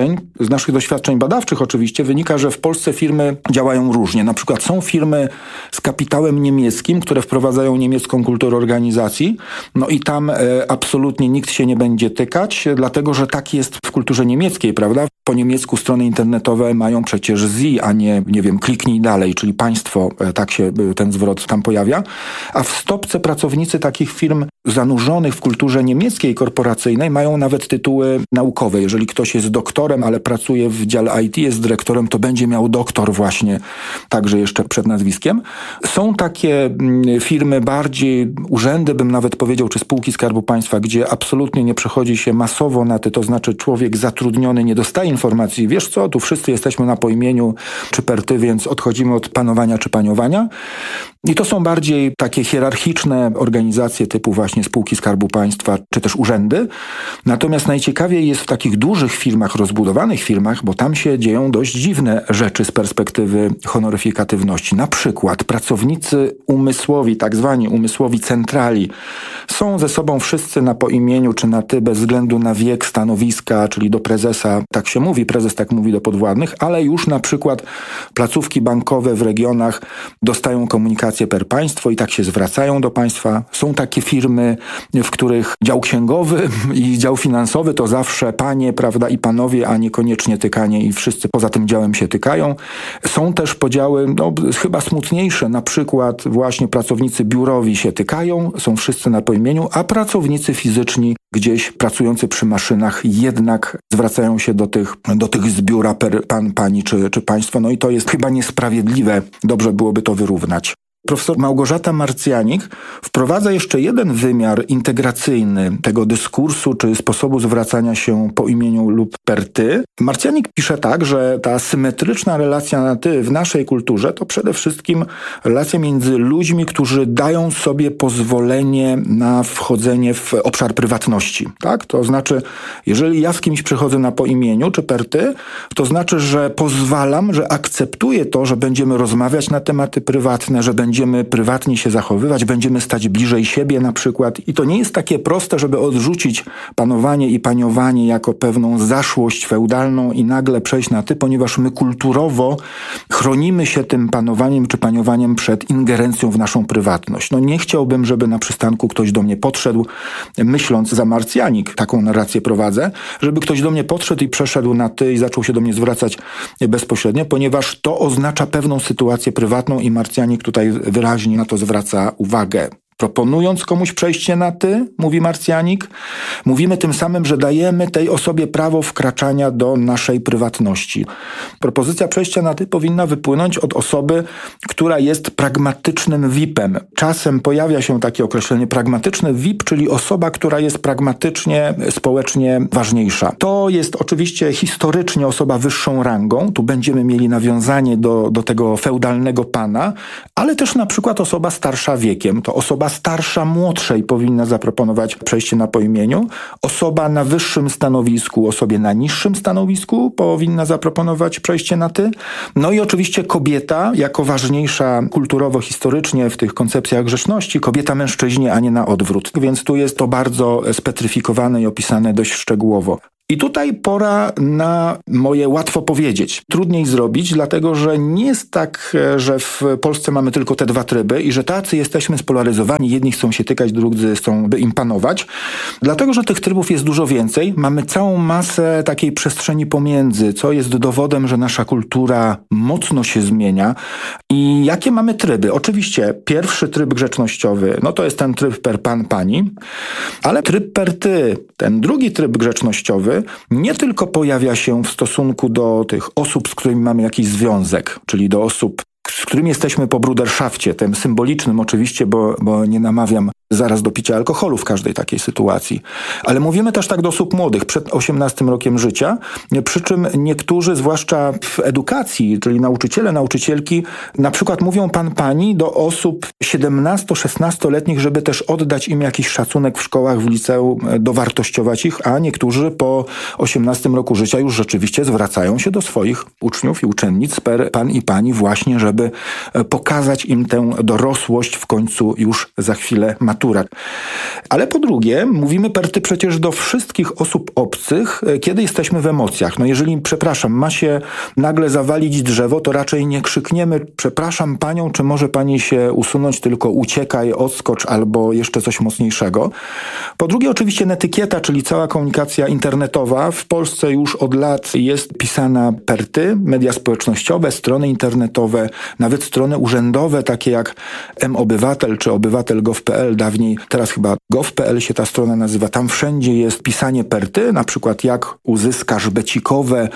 doświadczeń badawczych oczywiście wynika, że w Polsce firmy działają różnie. Na przykład są firmy z kapitałem niemieckim, które wprowadzają niemiecką kulturę organizacji. No i tam absolutnie nikt się nie będzie tykać, dlatego że tak jest w kulturze niemieckiej, prawda? Po niemiecku strony internetowe mają przecież Sie, a nie wiem, kliknij dalej, czyli państwo, tak się ten zwrot tam pojawia. A w stopce pracownicy takich firm zanurzonych w kulturze niemieckiej korporacyjnej mają nawet tytuły naukowe. Jeżeli ktoś jest doktorem, ale pracuje w dziale IT, jest dyrektorem, to będzie miał doktor właśnie także jeszcze przed nazwiskiem. Są takie firmy bardziej, urzędy bym nawet powiedział, czy spółki Skarbu Państwa, gdzie absolutnie nie przechodzi się masowo na to znaczy człowiek zatrudniony nie dostaje informacji, wiesz co, tu wszyscy jesteśmy na po imieniu czy per ty, więc odchodzimy od panowania czy paniowania. I to są bardziej takie hierarchiczne organizacje typu właśnie spółki Skarbu Państwa, czy też urzędy. Natomiast najciekawiej jest w takich dużych firmach, rozbudowanych firmach, bo tam się dzieją dość dziwne rzeczy z perspektywy honoryfikatywności. Na przykład pracownicy umysłowi, tak zwani umysłowi centrali, są ze sobą wszyscy na po imieniu czy na ty, bez względu na wiek, stanowiska, czyli do prezesa, tak się mówi, prezes tak mówi do podwładnych, ale już na przykład placówki bankowe w regionach dostają komunikację per państwo i tak się zwracają do państwa. Są takie firmy, w których dział księgowy i dział finansowy to zawsze panie, prawda, i panowie, a niekoniecznie tykanie i wszyscy poza tym działem się tykają. Są też podziały, chyba smutniejsze, na przykład właśnie pracownicy biurowi się tykają, są wszyscy na po imieniu, a pracownicy fizyczni gdzieś pracujący przy maszynach jednak zwracają się do tych z biura per pan, pani czy państwo. No i to jest chyba niesprawiedliwe. Dobrze byłoby to wyrównać. Profesor Małgorzata Marcjanik wprowadza jeszcze jeden wymiar integracyjny tego dyskursu czy sposobu zwracania się po imieniu lub per ty. Marcjanik pisze tak, że ta symetryczna relacja na ty w naszej kulturze to przede wszystkim relacja między ludźmi, którzy dają sobie pozwolenie na wchodzenie w obszar prywatności. Tak? To znaczy, jeżeli ja z kimś przychodzę na po imieniu czy per ty, to znaczy, że pozwalam, że akceptuję to, że będziemy rozmawiać na tematy prywatne, że będziemy prywatnie się zachowywać, będziemy stać bliżej siebie na przykład. I to nie jest takie proste, żeby odrzucić panowanie i paniowanie jako pewną zaszłość feudalną i nagle przejść na ty, ponieważ my kulturowo chronimy się tym panowaniem czy paniowaniem przed ingerencją w naszą prywatność. No nie chciałbym, żeby na przystanku ktoś do mnie podszedł, myśląc za Marcjanik, taką narrację prowadzę, żeby ktoś do mnie podszedł i przeszedł na ty i zaczął się do mnie zwracać bezpośrednio, ponieważ to oznacza pewną sytuację prywatną i Marcjanik tutaj wyraźnie na to zwraca uwagę. Proponując komuś przejście na ty, mówi Marcjanik, mówimy tym samym, że dajemy tej osobie prawo wkraczania do naszej prywatności. Propozycja przejścia na ty powinna wypłynąć od osoby, która jest pragmatycznym VIP-em. Czasem pojawia się takie określenie pragmatyczny VIP, czyli osoba, która jest pragmatycznie, społecznie ważniejsza. To jest oczywiście historycznie osoba wyższą rangą. Tu będziemy mieli nawiązanie do tego feudalnego pana, ale też na przykład osoba starsza wiekiem. To osoba starsza młodszej powinna zaproponować przejście na po imieniu. Osoba na wyższym stanowisku, osobie na niższym stanowisku powinna zaproponować przejście na ty. No i oczywiście kobieta jako ważniejsza kulturowo, historycznie w tych koncepcjach grzeczności, kobieta mężczyźnie, a nie na odwrót. Więc tu jest to bardzo specyfikowane i opisane dość szczegółowo. I tutaj pora na moje łatwo powiedzieć. Trudniej zrobić, dlatego że nie jest tak, że w Polsce mamy tylko te dwa tryby i że tacy jesteśmy spolaryzowani. Jedni chcą się tykać, drudzy chcą by im panować. Dlatego, że tych trybów jest dużo więcej. Mamy całą masę takiej przestrzeni pomiędzy, co jest dowodem, że nasza kultura mocno się zmienia. I jakie mamy tryby? Oczywiście pierwszy tryb grzecznościowy, no to jest ten tryb per pan, pani, ale tryb per ty, ten drugi tryb grzecznościowy, nie tylko pojawia się w stosunku do tych osób, z którymi mamy jakiś związek, czyli do osób, z którymi jesteśmy po bruderszafcie, tym symbolicznym oczywiście, bo nie namawiam zaraz do picia alkoholu w każdej takiej sytuacji. Ale mówimy też tak do osób młodych, przed 18 rokiem życia, przy czym niektórzy, zwłaszcza w edukacji, czyli nauczyciele, nauczycielki, na przykład mówią pan, pani do osób 17-16-letnich, żeby też oddać im jakiś szacunek w szkołach, w liceum, dowartościować ich, a niektórzy po 18 roku życia już rzeczywiście zwracają się do swoich uczniów i uczennic per pan i pani właśnie, żeby pokazać im tę dorosłość, w końcu już za chwilę matura. Ale po drugie, mówimy per ty przecież do wszystkich osób obcych, kiedy jesteśmy w emocjach. No jeżeli, przepraszam, ma się nagle zawalić drzewo, to raczej nie krzykniemy, przepraszam panią, czy może pani się usunąć, tylko uciekaj, odskocz albo jeszcze coś mocniejszego. Po drugie, oczywiście netykieta, czyli cała komunikacja internetowa. W Polsce już od lat jest pisana per ty, media społecznościowe, strony internetowe, nawet strony urzędowe, takie jak M-Obywatel czy obywatel.gov.pl, dawniej, teraz chyba gov.pl się ta strona nazywa. Tam wszędzie jest pisanie per ty, na przykład jak uzyskasz becikowe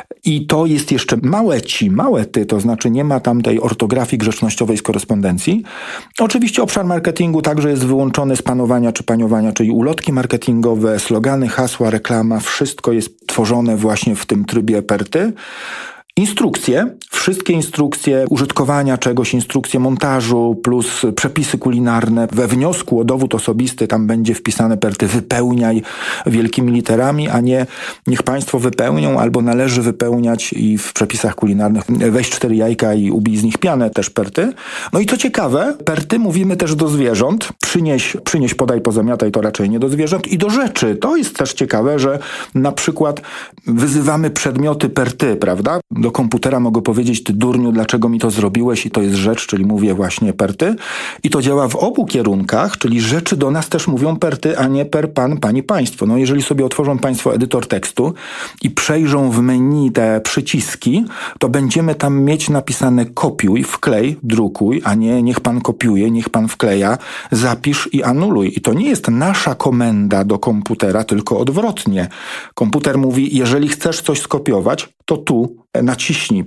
i to jest jeszcze małe ty, to znaczy nie ma tam tej ortografii grzecznościowej z korespondencji. Oczywiście obszar marketingu także jest wyłączony z panowania czy paniowania, czyli ulotki marketingowe, slogany, hasła, reklama, wszystko jest tworzone właśnie w tym trybie per ty. Instrukcje, wszystkie instrukcje użytkowania czegoś, instrukcje montażu plus przepisy kulinarne. We wniosku o dowód osobisty tam będzie wpisane per ty, wypełniaj wielkimi literami, a nie niech państwo wypełnią albo należy wypełniać i w przepisach kulinarnych weź 4 jajka i ubij z nich pianę, też per ty. No i co ciekawe, per ty mówimy też do zwierząt. Przynieś, podaj, pozamiataj, to raczej nie do zwierząt. I do rzeczy. To jest też ciekawe, że na przykład wyzywamy przedmioty per ty, prawda? Do komputera mogę powiedzieć, ty durniu, dlaczego mi to zrobiłeś i to jest rzecz, czyli mówię właśnie per ty. I to działa w obu kierunkach, czyli rzeczy do nas też mówią per ty, a nie per pan, pani, państwo. No jeżeli sobie otworzą państwo edytor tekstu i przejrzą w menu te przyciski, to będziemy tam mieć napisane kopiuj, wklej, drukuj, a nie niech pan kopiuje, niech pan wkleja, zapisz i anuluj. I to nie jest nasza komenda do komputera, tylko odwrotnie. Komputer mówi, jeżeli chcesz coś skopiować, to tu naciśnij.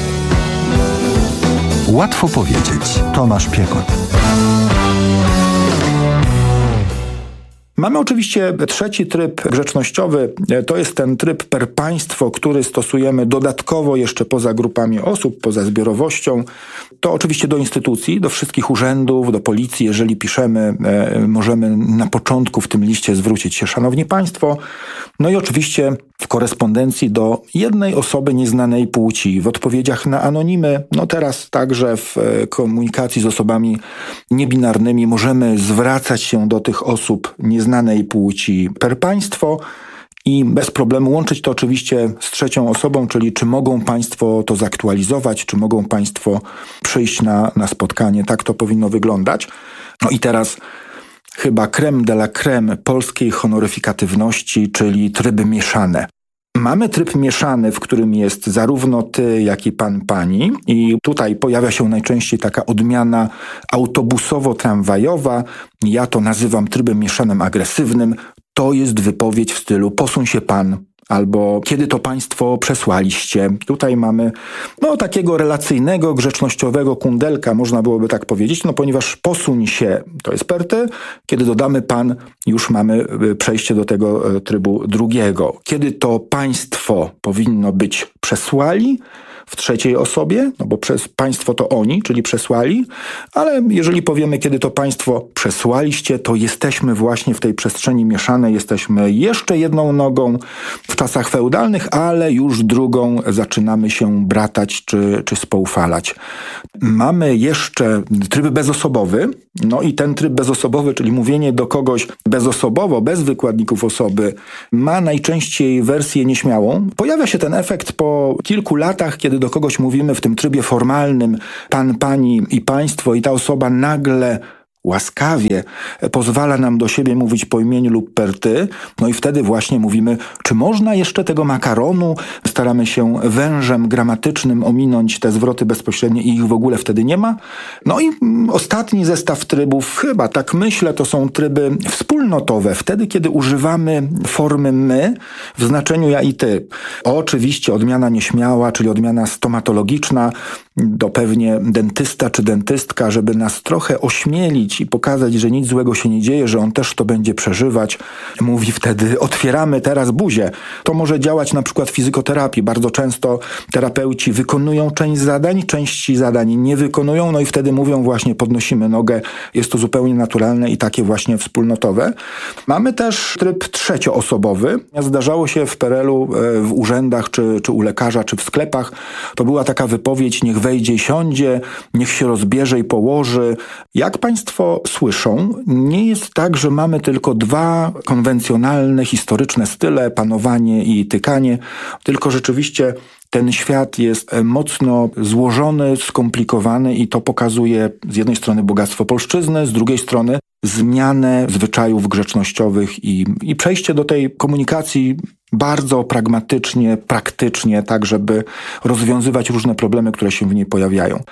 Łatwo powiedzieć. Tomasz Piekot. Mamy oczywiście trzeci tryb grzecznościowy, to jest ten tryb per państwo, który stosujemy dodatkowo jeszcze poza grupami osób, poza zbiorowością. To oczywiście do instytucji, do wszystkich urzędów, do policji. Jeżeli piszemy, możemy na początku w tym liście zwrócić się szanowni państwo. No i oczywiście w korespondencji do jednej osoby nieznanej płci, w odpowiedziach na anonimy. No teraz także w komunikacji z osobami niebinarnymi możemy zwracać się do tych osób nieznanej płci per państwo i bez problemu łączyć to oczywiście z trzecią osobą, czyli czy mogą państwo to zaktualizować, czy mogą państwo przyjść na spotkanie. Tak to powinno wyglądać. No i teraz chyba crème de la crème polskiej honoryfikatywności, czyli tryby mieszane. Mamy tryb mieszany, w którym jest zarówno ty, jak i pan, pani i tutaj pojawia się najczęściej taka odmiana autobusowo-tramwajowa. Ja to nazywam trybem mieszanym agresywnym. To jest wypowiedź w stylu posuń się pan. Albo kiedy to państwo przesłaliście. Tutaj mamy takiego relacyjnego, grzecznościowego kundelka, można byłoby tak powiedzieć, ponieważ posuń się to jest per ty, kiedy dodamy pan, już mamy przejście do tego trybu drugiego. Kiedy to państwo powinno być przesłali, w trzeciej osobie, bo przez państwo to oni, czyli przesłali, ale jeżeli powiemy, kiedy to państwo przesłaliście, to jesteśmy właśnie w tej przestrzeni mieszanej, jesteśmy jeszcze jedną nogą w czasach feudalnych, ale już drugą zaczynamy się bratać czy spoufalać. Mamy jeszcze tryb bezosobowy, i ten tryb bezosobowy, czyli mówienie do kogoś bezosobowo, bez wykładników osoby, ma najczęściej wersję nieśmiałą. Pojawia się ten efekt po kilku latach, kiedy do kogoś mówimy w tym trybie formalnym pan, pani i państwo i ta osoba nagle łaskawie pozwala nam do siebie mówić po imieniu lub per ty, i wtedy właśnie mówimy, czy można jeszcze tego makaronu, staramy się wężem gramatycznym ominąć te zwroty bezpośrednie i ich w ogóle wtedy nie ma. I ostatni zestaw trybów, chyba tak myślę, to są tryby wspólnotowe, wtedy kiedy używamy formy my w znaczeniu ja i ty. Oczywiście odmiana nieśmiała, czyli odmiana stomatologiczna, to pewnie dentysta czy dentystka, żeby nas trochę ośmielić utulić i pokazać, że nic złego się nie dzieje, że on też to będzie przeżywać. Mówi wtedy, otwieramy teraz buzię. To może działać na przykład w fizykoterapii. Bardzo często terapeuci wykonują część zadań, części zadań nie wykonują, no i wtedy mówią właśnie, podnosimy nogę. Jest to zupełnie naturalne i takie właśnie wspólnotowe. Mamy też tryb trzecioosobowy. Zdarzało się w PRL-u w urzędach, czy u lekarza, czy w sklepach. To była taka wypowiedź, niech wejdzie i siądzie, niech się rozbierze i położy. Jak państwo słyszą, nie jest tak, że mamy tylko dwa konwencjonalne, historyczne style, panowanie i tykanie, tylko rzeczywiście ten świat jest mocno złożony, skomplikowany i to pokazuje z jednej strony bogactwo polszczyzny, z drugiej strony zmianę zwyczajów grzecznościowych i przejście do tej komunikacji bardzo pragmatycznie, praktycznie, tak żeby rozwiązywać różne problemy, które się w niej pojawiają.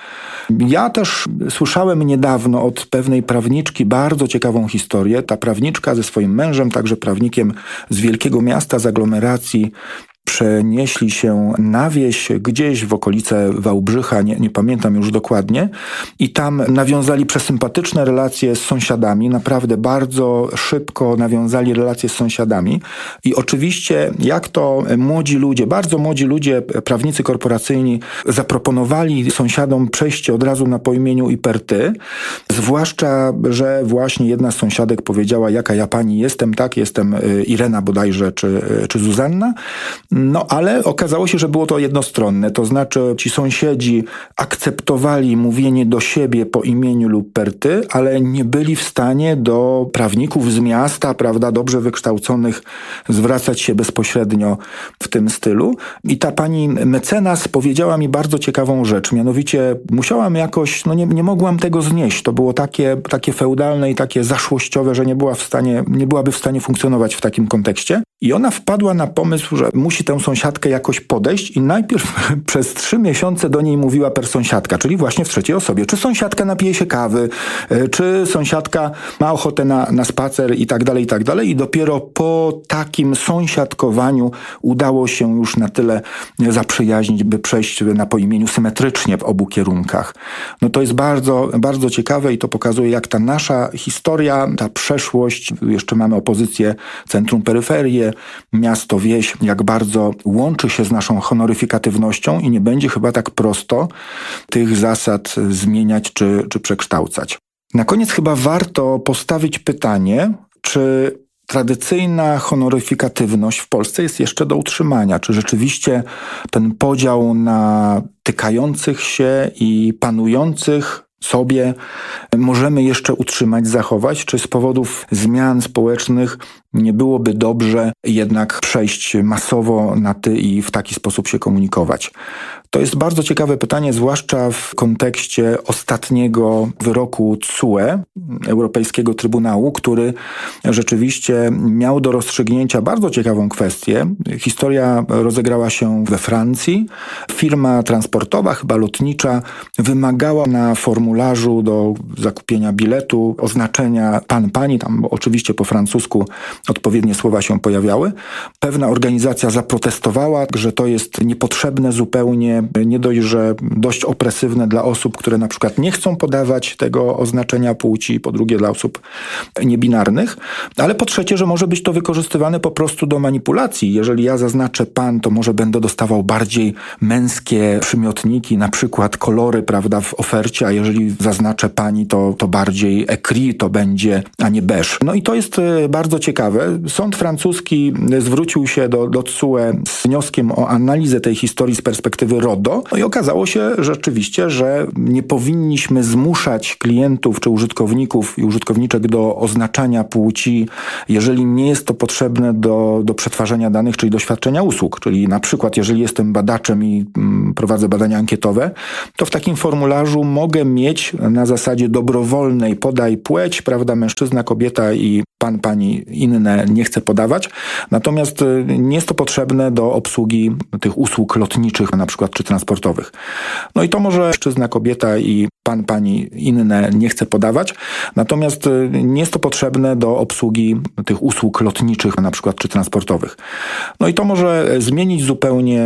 Ja też słyszałem niedawno od pewnej prawniczki bardzo ciekawą historię. Ta prawniczka ze swoim mężem, także prawnikiem z wielkiego miasta, z aglomeracji, przenieśli się na wieś, gdzieś w okolice Wałbrzycha, nie pamiętam już dokładnie, i tam nawiązali przesympatyczne relacje z sąsiadami, naprawdę bardzo szybko nawiązali relacje z sąsiadami i oczywiście jak to młodzi ludzie, bardzo młodzi ludzie, prawnicy korporacyjni zaproponowali sąsiadom przejście od razu na po imieniu i per ty, zwłaszcza, że właśnie jedna z sąsiadek powiedziała, jaka ja pani jestem, tak, jestem Irena bodajże, czy Zuzanna. No ale okazało się, że było to jednostronne, to znaczy ci sąsiedzi akceptowali mówienie do siebie po imieniu lub per ty, ale nie byli w stanie do prawników z miasta, prawda, dobrze wykształconych, zwracać się bezpośrednio w tym stylu. I ta pani mecenas powiedziała mi bardzo ciekawą rzecz, mianowicie musiałam jakoś, nie mogłam tego znieść, to było takie feudalne i takie zaszłościowe, że nie byłaby w stanie funkcjonować w takim kontekście. I ona wpadła na pomysł, że musi tę sąsiadkę jakoś podejść i najpierw przez 3 miesiące do niej mówiła per sąsiadka, czyli właśnie w trzeciej osobie. Czy sąsiadka napije się kawy, czy sąsiadka ma ochotę na spacer i tak dalej, i tak dalej. I dopiero po takim sąsiadkowaniu udało się już na tyle zaprzyjaźnić, by przejść na po imieniu symetrycznie w obu kierunkach. No to jest bardzo, bardzo ciekawe i to pokazuje, jak ta nasza historia, ta przeszłość, jeszcze mamy opozycję centrum-peryferię, miasto, wieś, jak bardzo łączy się z naszą honoryfikatywnością i nie będzie chyba tak prosto tych zasad zmieniać czy przekształcać. Na koniec chyba warto postawić pytanie, czy tradycyjna honoryfikatywność w Polsce jest jeszcze do utrzymania? Czy rzeczywiście ten podział na tykających się i panujących sobie możemy jeszcze utrzymać, zachować? Czy z powodów zmian społecznych nie byłoby dobrze jednak przejść masowo na ty i w taki sposób się komunikować? To jest bardzo ciekawe pytanie, zwłaszcza w kontekście ostatniego wyroku TSUE, Europejskiego Trybunału, który rzeczywiście miał do rozstrzygnięcia bardzo ciekawą kwestię. Historia rozegrała się we Francji. Firma transportowa, chyba lotnicza, wymagała na formularzu do zakupienia biletu oznaczenia pan, pani, tam oczywiście po francusku odpowiednie słowa się pojawiały. Pewna organizacja zaprotestowała, że to jest niepotrzebne zupełnie, nie dość, że dość opresywne dla osób, które na przykład nie chcą podawać tego oznaczenia płci, po drugie dla osób niebinarnych, ale po trzecie, że może być to wykorzystywane po prostu do manipulacji. Jeżeli ja zaznaczę pan, to może będę dostawał bardziej męskie przymiotniki, na przykład kolory, prawda, w ofercie, a jeżeli zaznaczę pani, to bardziej écrit to będzie, a nie beige. No i to jest bardzo ciekawe. Sąd francuski zwrócił się do TSUE z wnioskiem o analizę tej historii z perspektywy RODO. No i okazało się rzeczywiście, że nie powinniśmy zmuszać klientów czy użytkowników i użytkowniczek do oznaczania płci, jeżeli nie jest to potrzebne do przetwarzania danych, czyli do świadczenia usług. Czyli na przykład, jeżeli jestem badaczem i prowadzę badania ankietowe, to w takim formularzu mogę mieć na zasadzie dobrowolnej podaj płeć, prawda, mężczyzna, kobieta i pan, pani, inne nie chcę podawać. Natomiast nie jest to potrzebne do obsługi tych usług lotniczych, na przykład, czy transportowych. No i to może mężczyzna, kobieta i pan, pani, inne nie chcę podawać. Natomiast nie jest to potrzebne do obsługi tych usług lotniczych, na przykład, czy transportowych. No i to może zmienić zupełnie